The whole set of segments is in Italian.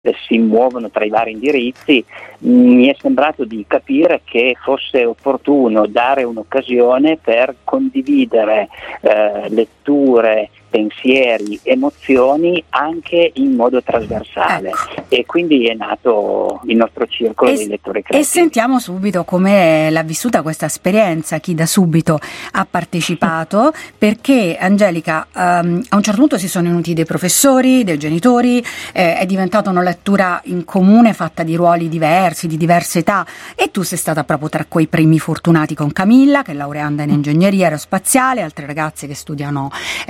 si muovono tra i vari indirizzi, mi è sembrato di capire che fosse opportuno dare un'occasione per condividere letture, pensieri, emozioni anche in modo trasversale. Ecco. E quindi è nato il nostro circolo dei lettori creativi. E sentiamo subito come l'ha vissuta questa esperienza, chi da subito ha partecipato, perché Angelica, a un certo punto si sono venuti dei professori, dei genitori, è diventata una lettura in comune fatta di ruoli diversi, di diverse età, e tu sei stata proprio tra quei primi fortunati con Camilla, che è laureanda in ingegneria aerospaziale, altre ragazze che studiano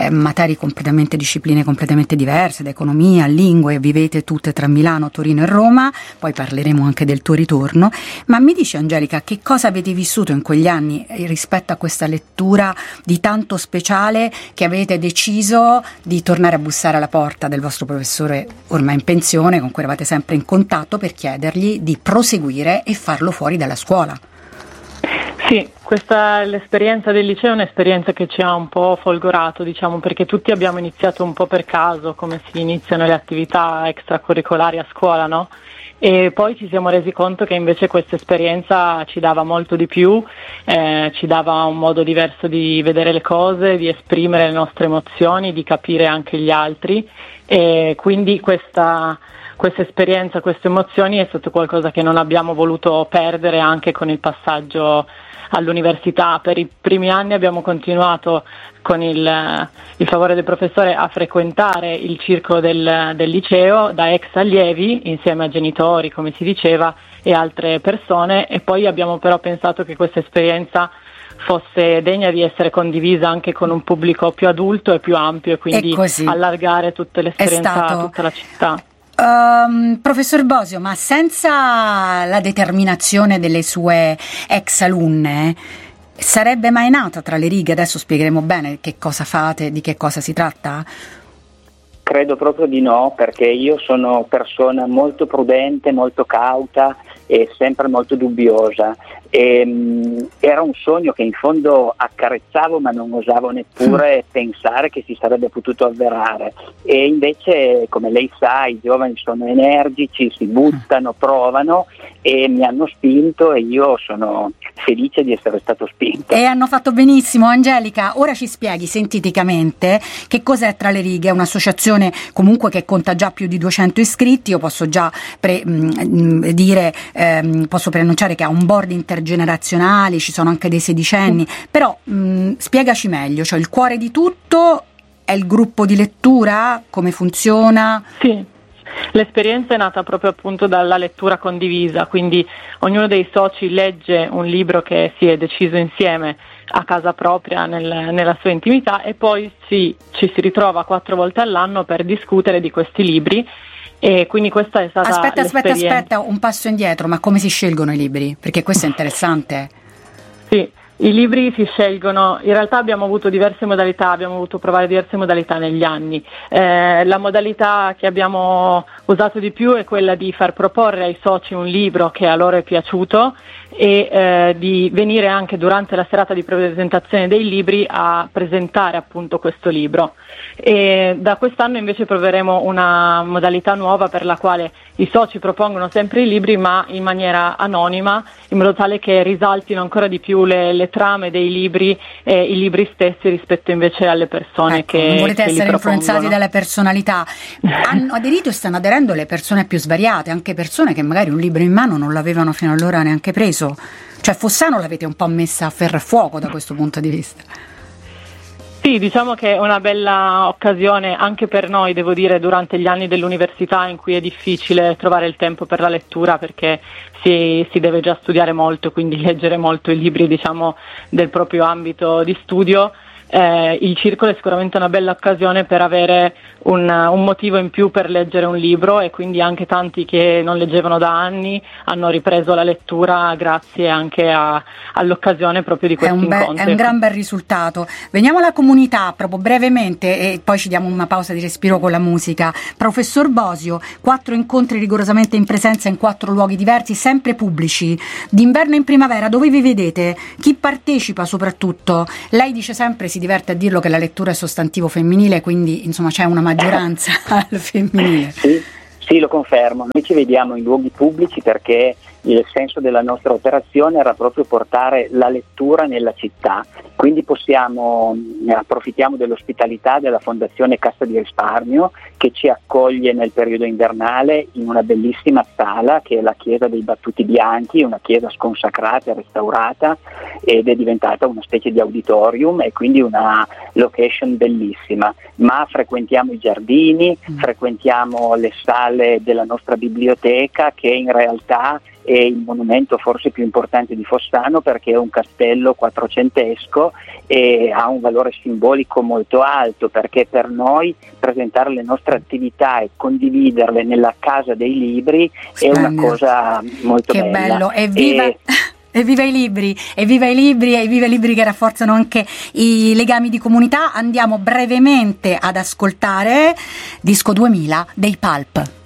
discipline completamente diverse, da economia, lingue, vivete tutte tra Milano, Torino e Roma, poi parleremo anche del tuo ritorno. Ma mi dici, Angelica, che cosa avete vissuto in quegli anni rispetto a questa lettura di tanto speciale che avete deciso di tornare a bussare alla porta del vostro professore ormai in pensione, con cui eravate sempre in contatto, per chiedergli di proseguire e farlo fuori dalla scuola? Sì, l'esperienza del liceo è un'esperienza che ci ha un po' folgorato, diciamo, perché tutti abbiamo iniziato un po' per caso, come si iniziano le attività extracurricolari a scuola, no? E poi ci siamo resi conto che invece questa esperienza ci dava molto di più, ci dava un modo diverso di vedere le cose, di esprimere le nostre emozioni, di capire anche gli altri, e quindi questa esperienza, queste emozioni è stato qualcosa che non abbiamo voluto perdere anche con il passaggio all'università. Per i primi anni abbiamo continuato, con il favore del professore, a frequentare il circolo del liceo da ex allievi, insieme a genitori, come si diceva, e altre persone, e poi abbiamo però pensato che questa esperienza fosse degna di essere condivisa anche con un pubblico più adulto e più ampio, e quindi allargare tutta l'esperienza a tutta la città. Professor Bosio, ma senza la determinazione delle sue ex alunne sarebbe mai nata tra le righe? Adesso spiegheremo bene che cosa fate, di che cosa si tratta? Credo proprio di no, perché io sono persona molto prudente, molto cauta e sempre molto dubbiosa. Era un sogno che in fondo accarezzavo, ma non osavo neppure pensare che si sarebbe potuto avverare. E invece, come lei sa, i giovani sono energici, si buttano, provano, e mi hanno spinto, e io sono felice di essere stato spinto. E hanno fatto benissimo. Angelica, ora ci spieghi sinteticamente che cos'è Tra le righe, un'associazione comunque che conta già più di 200 iscritti. Io posso già posso preannunciare che ha un board intergenerazionale, ci sono anche dei sedicenni, però spiegaci meglio, cioè il cuore di tutto è il gruppo di lettura, come funziona? Sì. L'esperienza è nata proprio appunto dalla lettura condivisa, quindi ognuno dei soci legge un libro che si è deciso insieme a casa propria, nella sua intimità, e poi ci si ritrova 4 volte all'anno per discutere di questi libri. E quindi questa è stata Aspetta, un passo indietro, ma come si scelgono i libri? Perché questo è interessante. Sì. I libri si scelgono, in realtà abbiamo avuto diverse modalità, abbiamo voluto provare diverse modalità negli anni. La modalità che abbiamo usato di più è quella di far proporre ai soci un libro che a loro è piaciuto, e di venire anche durante la serata di presentazione dei libri a presentare appunto questo libro. E da quest'anno invece proveremo una modalità nuova, per la quale i soci propongono sempre i libri, ma in maniera anonima, in modo tale che risaltino ancora di più le trame dei libri e i libri stessi rispetto invece alle persone che non volete essere li influenzati dalle personalità. Hanno aderito e stanno aderendo le persone più svariate, anche persone che magari un libro in mano non l'avevano fino allora neanche preso. Cioè Fossano l'avete un po' messa a ferro e fuoco da questo punto di vista. Sì, diciamo che è una bella occasione anche per noi, devo dire, durante gli anni dell'università, in cui è difficile trovare il tempo per la lettura, perché si deve già studiare molto, quindi leggere molto i libri, diciamo, del proprio ambito di studio. Il circolo è sicuramente una bella occasione per avere un motivo in più per leggere un libro, e quindi anche tanti che non leggevano da anni hanno ripreso la lettura grazie anche all'occasione proprio di questi incontri. È un gran bel risultato. Veniamo alla comunità proprio brevemente, e poi ci diamo una pausa di respiro con la musica. Professor Bosio, 4 incontri rigorosamente in presenza in 4 luoghi diversi, sempre pubblici, d'inverno e in primavera. Dove vi vedete? Chi partecipa soprattutto? Lei dice sempre, si diverte a dirlo, che la lettura è sostantivo femminile, quindi insomma c'è una maggioranza al femminile. Sì, lo confermo, noi ci vediamo in luoghi pubblici perché il senso della nostra operazione era proprio portare la lettura nella città, quindi approfittiamo dell'ospitalità della Fondazione Cassa di Risparmio che ci accoglie nel periodo invernale in una bellissima sala che è la Chiesa dei Battuti Bianchi, una chiesa sconsacrata e restaurata ed è diventata una specie di auditorium e quindi una location bellissima, ma frequentiamo i giardini, frequentiamo le sale della nostra biblioteca che in realtà è il monumento forse più importante di Fossano perché è un castello quattrocentesco e ha un valore simbolico molto alto, perché per noi presentare le nostre attività e condividerle nella Casa dei Libri Splendido. È una cosa molto che bella. Che bello, evviva i libri, evviva i libri e evviva i libri che rafforzano anche i legami di comunità. Andiamo brevemente ad ascoltare Disco 2000 dei Pulp.